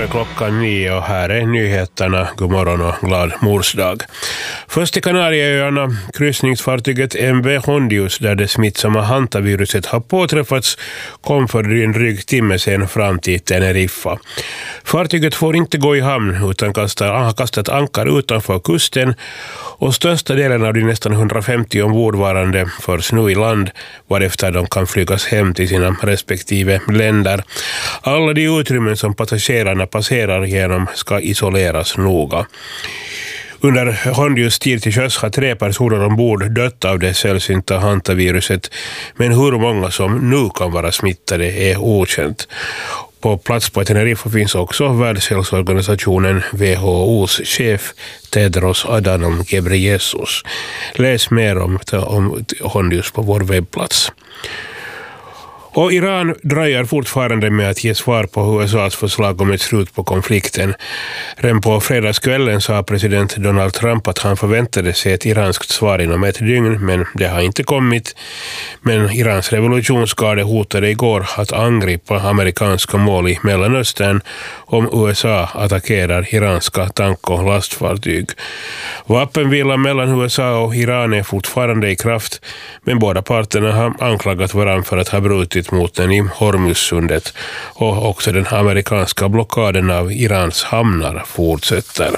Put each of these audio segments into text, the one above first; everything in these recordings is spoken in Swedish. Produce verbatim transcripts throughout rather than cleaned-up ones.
klockan nio och här är nyheterna. God morgon och glad morsdag. Först i Kanarieöarna, kryssningsfartyget M V Hondius där det smittsamma hantaviruset har påträffats kom för en dryg timme sedan fram till Teneriffa. Fartyget får inte gå i hamn utan kastar, har kastat ankar utanför kusten och största delen av de nästan hundrafemtio ombordvarande förs nu i land varefter de kan flygas hem till sina respektive länder. Alla de utrymmen som passagerarna passerar genom ska isoleras noga. Under Hondius tid till sjöss har tre personer ombord dött av det sällsynta hantaviruset, men hur många som nu kan vara smittade är okänt. På plats på Teneriffa finns också Världshälsoorganisationen W H O:s chef Tedros Adhanom Ghebreyesus. Läs mer om, om Hondius på vår webbplats. Och Iran dröjer fortfarande med att ge svar på U S A:s förslag om ett slut på konflikten. Redan på fredagskvällen sa president Donald Trump att han förväntade sig ett iranskt svar inom ett dygn, men det har inte kommit. Men Irans revolutionsgarde hotade igår att angripa amerikanska mål i Mellanöstern om U S A attackerar iranska tank- och lastfartyg. Vapenvilan mellan U S A och Iran är fortfarande i kraft, men båda parterna har anklagat varandra för att ha brutit mot den i Hormuzsundet och också den amerikanska blockaden av Irans hamnar fortsätter.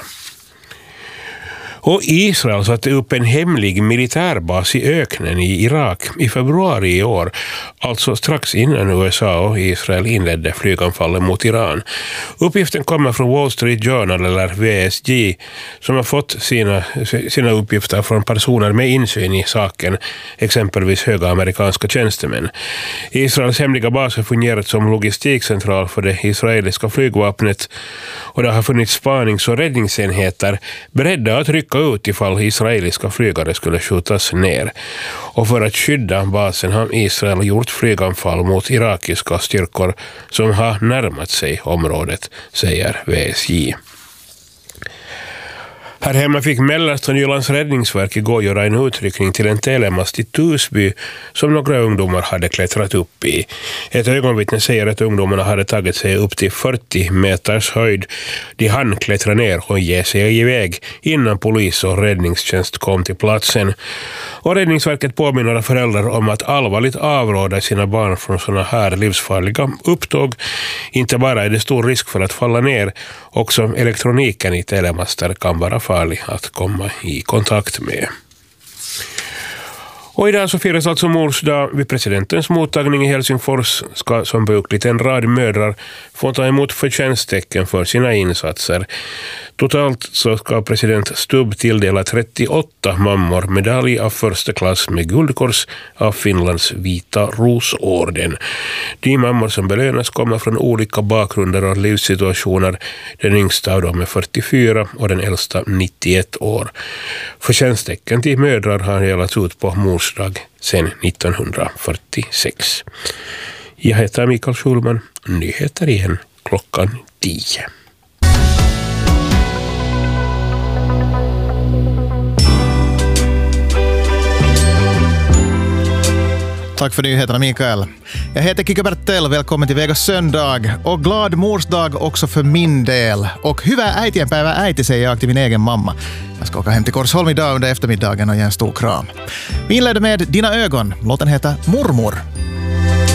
Och Israel satte upp en hemlig militärbas i öknen i Irak i februari i år, alltså strax innan U S A och Israel inledde flyganfallet mot Iran. Uppgiften kommer från Wall Street Journal eller W S J som har fått sina, sina uppgifter från personer med insyn i saken, exempelvis höga amerikanska tjänstemän. Israels hemliga bas har fungerat som logistikcentral för det israeliska flygvapnet och det har funnits spanings- och räddningsenheter beredda att rycka ut ifall israeliska flygare skulle skjutas ner. Och för att skydda basen har Israel gjort flyganfall mot irakiska styrkor som har närmat sig området, säger W S J. Här hemma fick Mellersta Nylands räddningsverk igår göra en utryckning till en telemast i Tusby som några ungdomar hade klättrat upp i. Ett ögonvittne säger att ungdomarna hade tagit sig upp till fyrtio meters höjd. De hann klättra ner och ge sig iväg innan polis och räddningstjänst kom till platsen. Och räddningsverket påminner föräldrar om att allvarligt avråda sina barn från sådana här livsfarliga upptåg. Inte bara är det stor risk för att falla ner, också elektroniken i telemaster kan vara farlig att komma i kontakt med. Och idag så firas alltså morsdag. Vid presidentens mottagning i Helsingfors ska som brukligt en rad mödrar få ta emot förtjänsttecken för sina insatser. Totalt så ska president Stubb tilldela trettioåtta mammor medalj av första klass med guldkors av Finlands vita rosorden. De mammor som belönas kommer från olika bakgrunder och livssituationer. Den yngsta av dem är fyrtiofyra och den äldsta nittioett år. Förtjänsttecken till mödrar har delats ut på morsdag sedan nittonhundrafyrtiosex. Jag heter Mikael Schulman. Nyheter igen klockan tio. Tack för nyheterna, Mikael. Jag heter Kika Bertell, välkommen till Vegas söndag. Och glad morsdag också för min del. Och hyvää äitienpäivää äiti, säger jag till min egen mamma. Jag ska åka hem till Korsholm idag under eftermiddagen och ge en stor kram. Vi inledde med Dina ögon. Låten heter Mormor.